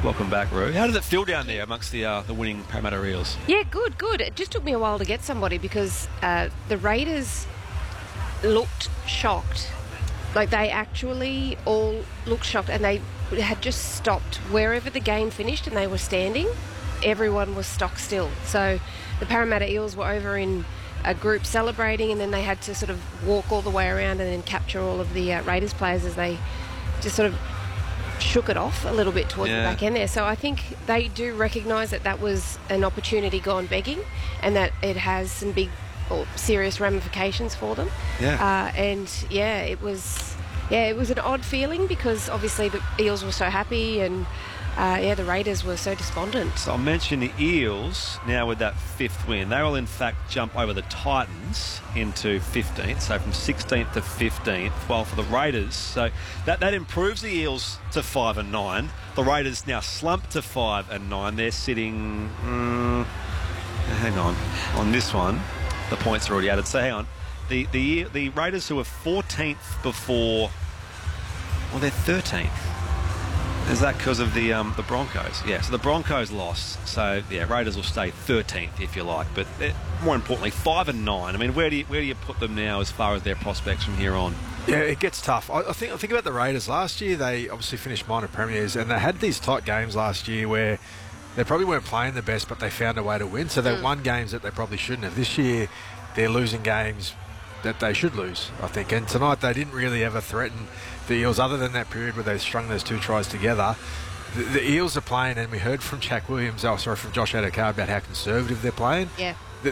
Welcome back, Roo. How did it feel down there amongst the winning Parramatta Eels? Yeah, good. It just took me a while to get somebody because the Raiders looked shocked. Like, they actually all looked shocked, and they had just stopped wherever the game finished and they were standing. Everyone was stock still. So the Parramatta Eels were over in a group celebrating, and then they had to sort of walk all the way around and then capture all of the Raiders players as they just sort of shook it off a little bit towards the back end there. So I think they do recognise that that was an opportunity gone begging, and that it has some big or serious ramifications for them. It was an odd feeling because obviously the Eels were so happy, and the Raiders were so despondent. So I'll mention the Eels now with that 5th win. They will in fact jump over the Titans into 15th, so from 16th to 15th, while for the Raiders, so that improves the Eels to 5-9. The Raiders now slump to 5-9. They're sitting, hang on this one, the points are already added, so hang on. The Raiders, who were 14th before, well, they're 13th. Is that because of the Broncos? Yeah, so the Broncos lost. So, yeah, Raiders will stay 13th, if you like. But more importantly, 5-9. I mean, where do you put them now as far as their prospects from here on? Yeah, it gets tough. I think about the Raiders. Last year, they obviously finished minor premiers, and they had these tight games last year where they probably weren't playing the best, but they found a way to win. So they won games that they probably shouldn't have. This year, they're losing games that they should lose, I think. And tonight, they didn't really ever threaten the Eels, other than that period where they strung those 2 tries together. The Eels are playing, and we heard from Jack Williams, from Josh Adokar about how conservative they're playing. Yeah.